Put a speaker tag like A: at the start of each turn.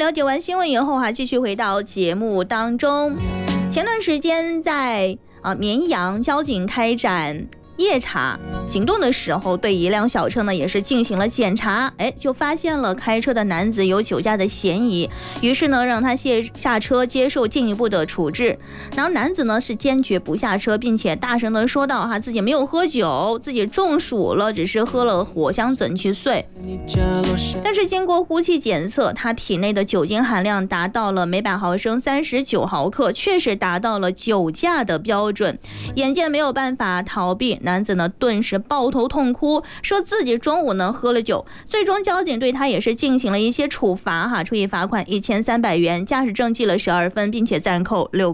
A: 了解完新闻以后继续回到节目当中。前段时间在绵阳交警开展夜查行动的时候，对一辆小车呢也是进行了检查，就发现了开车的男子有酒驾的嫌疑，于是呢让他下车接受进一步的处置。然后男子呢是坚决不下车，并且大声的说道自己没有喝酒，自己中暑了，只是喝了藿香准去睡。但是经过呼气检测，他体内的酒精含量达到了每百毫升39毫克，确实达到了酒驾的标准。眼见没有办法逃避，男子呢顿时抱头痛哭，说自己中午呢喝了酒。最终交警对他也是进行了一些处罚处以罚款1300元，驾驶证记了12分，并且暂扣6